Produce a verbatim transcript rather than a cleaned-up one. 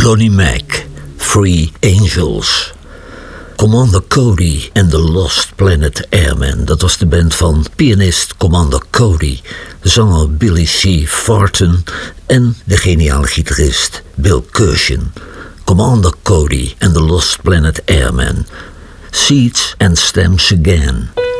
Lonnie Mack, Free Angels. Commander Cody en The Lost Planet Airmen. Dat was de band van pianist Commander Cody, zanger Billy C. Farton en de geniale gitarist Bill Cushing. Commander Cody en The Lost Planet Airmen. Seeds and Stems Again.